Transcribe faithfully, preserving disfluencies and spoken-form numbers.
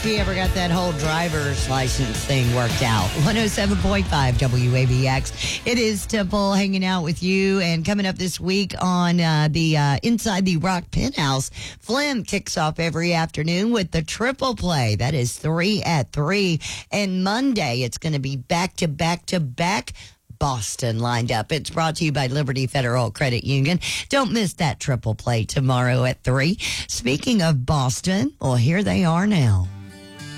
He ever got that whole driver's license thing worked out. one oh seven point five W A B X. It is Temple hanging out with you. And coming up this week on uh, the uh, Inside the Rock Penthouse, Flynn kicks off every afternoon with the triple play. That is three at three. And Monday, it's going to be back to back to back. Boston lined up. It's brought to you by Liberty Federal Credit Union. Don't miss that triple play tomorrow at three. Speaking of Boston, well, here they are now.